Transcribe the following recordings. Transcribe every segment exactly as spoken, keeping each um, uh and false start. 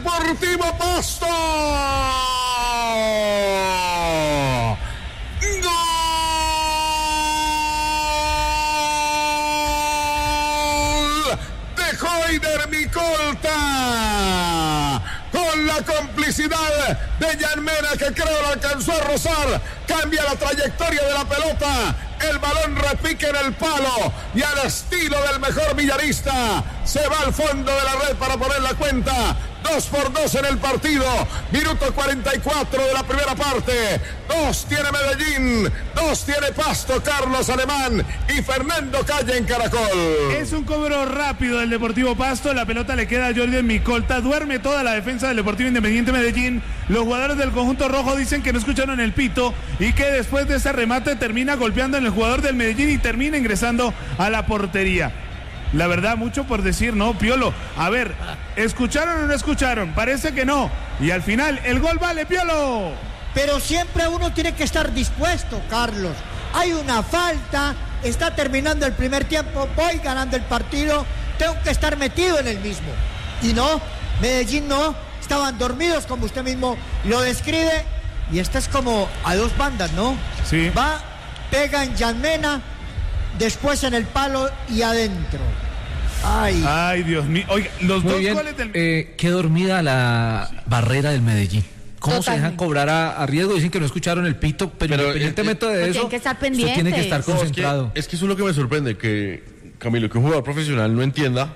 Deportivo Pasto. Joyder Micolta, con la complicidad de Jan Mena, que creo lo alcanzó a rozar, cambia la trayectoria de la pelota, el balón repique en el palo y al estilo del mejor villarista se va al fondo de la red para poner la cuenta. Dos por dos en el partido, minuto cuarenta y cuatro de la primera parte. Dos tiene Medellín, dos tiene Pasto, Carlos Alemán y Fernando Calle en Caracol. Es un cobro rápido del Deportivo Pasto, la pelota le queda a Joyder Micolta, duerme toda la defensa del Deportivo Independiente Medellín. Los jugadores del conjunto rojo dicen que no escucharon el pito y que después de ese remate termina golpeando en el jugador del Medellín y termina ingresando a la portería. La verdad, mucho por decir, ¿no, Piolo? A ver, ¿escucharon o no escucharon? Parece que no. Y al final, el gol vale, Piolo. Pero siempre uno tiene que estar dispuesto, Carlos. Hay una falta, está terminando el primer tiempo, voy ganando el partido, tengo que estar metido en el mismo. Y no, Medellín no, estaban dormidos como usted mismo lo describe. Y esta es como a dos bandas, ¿no? Sí. Va, pega en Jan Mena, después en el palo y adentro. Ay, Ay Dios mío. Oiga, los Muy dos bien. goles del... Eh, qué dormida la barrera del Medellín. ¿Cómo Totalmente. se dejan cobrar a, a riesgo? Dicen que no escucharon el pito, pero, Pero, independientemente eh, de Pues eso, tienen que estar usted tiene pendientes. que estar No, es que, concentrado. es que eso es lo que me sorprende, que Camilo, que un jugador profesional no entienda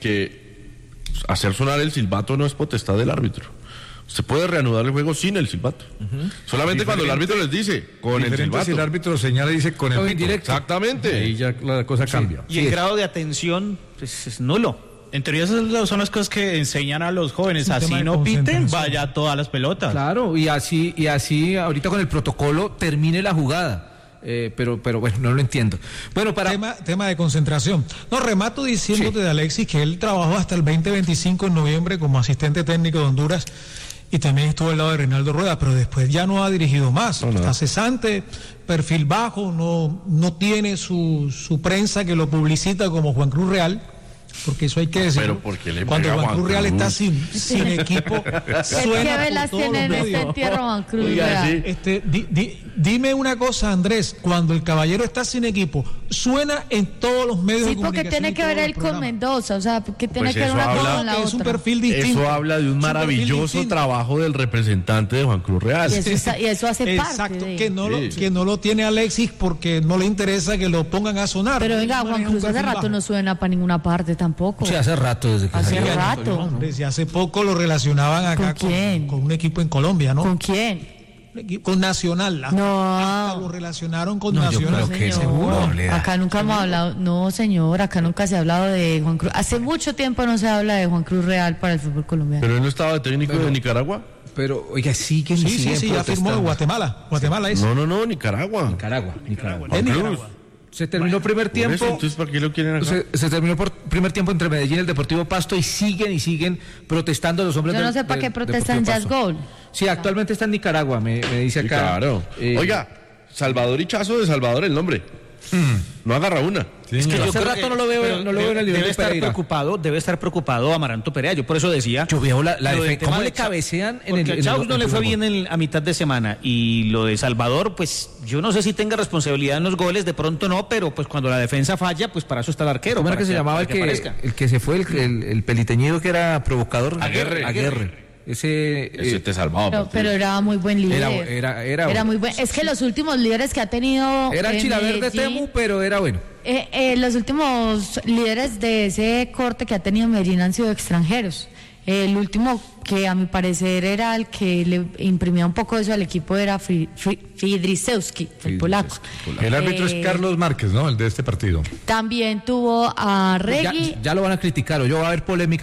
que hacer sonar el silbato no es potestad del árbitro. Se puede reanudar el juego sin el silbato. Uh-huh. Solamente cuando el árbitro les dice, con el silbato. Si el árbitro señala y dice con el O pito. indirecto. Exactamente. Ahí ya la cosa cambia. Y el grado de atención pues, es nulo. En teoría esas son las cosas que enseñan a los jóvenes. Un tema Así de no piten, concentración. vaya a todas las pelotas. Claro, y así, y así ahorita con el protocolo termine la jugada. Eh, pero, pero bueno, no lo entiendo. Bueno, para... Tema, tema de concentración. No, remato diciéndote de Alexis que él trabajó hasta el veinte veinticinco en noviembre como asistente técnico de Honduras y también estuvo al lado de Reinaldo Rueda, pero después ya no ha dirigido más. No, no. Está cesante, perfil bajo, no, no tiene su, su prensa que lo publicita como Juan Cruz Real. Porque eso hay que decirlo. Pero ¿por qué le Cuando pega a Juan Juan Cruz Real Cruz? está sin, sin equipo, ¿Qué suena velas por todos tiene los en este medios. entierro, Juan Cruz? Oiga, Real? sí. Este, di, di, dime una cosa, Andrés, cuando el caballero está sin equipo, suena en todos los medios Sí, de porque comunicación. tiene y que todos ver los él con programas. Mendoza, o sea, que tiene Pues que ver eso una cosa habla- con la Que es un otra. perfil distinto. Eso habla de un Es un perfil maravilloso distinto. trabajo del representante de Juan Cruz Real. Y eso, está- y eso hace parte Exacto, de... que no, lo, Sí. que no lo tiene Alexis porque no le interesa que lo pongan a sonar. Pero venga, Él Juan maneja un Cruz hace perfil rato bajo. no suena para ninguna parte tampoco. Sí, hace rato desde que Hace salió. rato. Desde hace poco lo relacionaban acá ¿Con quién? con un equipo en Colombia, ¿no? ¿Con quién? Un equipo- Con Nacional. Hasta- No. hasta lo relacionaron con No, yo Nacional. creo que Señor, seguro, Leda. acá nunca hemos hablado, no señor, acá nunca se ha hablado de Juan Cruz. Hace mucho tiempo no se habla de Juan Cruz Real para el fútbol colombiano. Pero él no estaba de técnico de Nicaragua. Pero, oiga, siguen y Sí, sí, siguen sí, ya firmó de protestando. Guatemala. Guatemala es. No, no, no, Nicaragua. Nicaragua, Nicaragua. Juan De Cruz. Nicaragua. Se terminó el primer Por eso, tiempo. entonces, ¿para qué lo quieren acá? Se, se terminó por primer tiempo entre Medellín y el Deportivo Pasto y siguen y siguen protestando los hombres Yo no del- sé para del qué protestan Deportivo Jazz Pasto. Gold. Sí, actualmente está en Nicaragua, me, me dice Sí, acá. claro. Eh, Oiga, Salvador Hichazo de Salvador el nombre. No agarra una. Es que Hace yo creo rato que- no lo veo- pero no lo veo en el nivel debe de estar Pereira. preocupado, debe estar preocupado Amaranto Perea. Yo por eso decía. Yo veo la, la lo del defen- tema ¿Cómo de le Cha- cabecean en porque el, a en el- Chaus no le en fue el- bien en- a mitad de semana y lo de Salvador, pues yo no sé si tenga responsabilidad en los goles, de pronto no, pero pues cuando la defensa falla, pues para eso está el arquero. ¿Cómo era para que se llamaba el para que, aparezca. el que se fue, el, el, el peliteñido que era provocador? Aguerre. Aguerre. Ese, Ese eh, te salvaba. Pero, partido. pero era muy buen líder. Era- era- era bueno. muy buen. Es que los últimos líderes que ha tenido. era eh, Chilaverde Medellín, Temu, pero era bueno. eh, eh, los últimos líderes de ese corte que ha tenido Medellín han sido extranjeros. El último que a mi parecer era el que le imprimía un poco eso al equipo era Fri- Fri- Fidrisewski, el polaco. El árbitro Eh, es Carlos Márquez, ¿no? El de este partido. También tuvo a Ya, Regui. ya lo van a criticar o yo va a haber polémica.